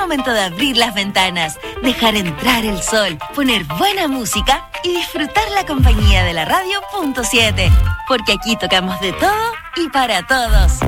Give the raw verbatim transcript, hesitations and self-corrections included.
momento de abrir las ventanas, dejar entrar el sol, poner buena música y disfrutar la compañía de la radio punto siete. Porque aquí tocamos de todo y para todos.